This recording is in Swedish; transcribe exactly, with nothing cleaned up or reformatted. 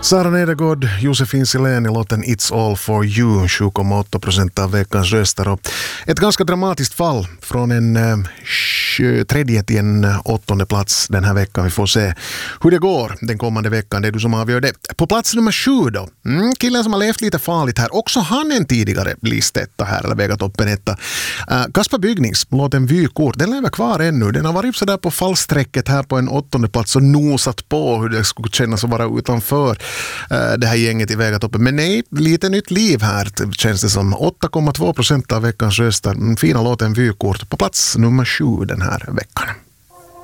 Sara Nedergaard, Josefin Silén i låten It's All For You, sju komma åtta procent av veckans röster. Och ett ganska dramatiskt fall från en eh, tredje till en åttonde plats den här veckan. Vi får se hur det går den kommande veckan. Det är du som avgör det. På plats nummer sju då. Mm, killen som har levt lite farligt här. Också han en tidigare listetta här, eller vegatoppen etta. Uh, Kasper Byggnings, låten Vykort. Den lever kvar ännu. Den har varit så där på fallsträcket här på en åttonde plats och nosat på hur det skulle kännas att vara utanför uh, det här gänget i vegatoppen. Men nej, lite nytt liv här känns det som. åtta komma två procent av veckans röster. Fina låten Vykort på plats nummer sju den här veckan.